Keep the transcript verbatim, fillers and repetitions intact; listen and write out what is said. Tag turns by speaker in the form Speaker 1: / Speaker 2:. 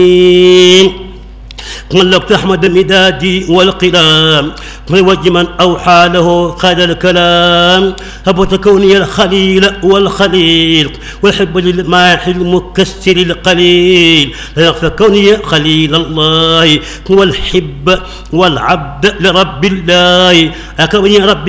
Speaker 1: ملكت أحمد مدادي والقلام وجه من أوحى له خير الكلام هبت كوني الخليل والخليل والحب للماح المكسر القليل فكوني خليل الله والحب والعبد لرب الله أكوني ربي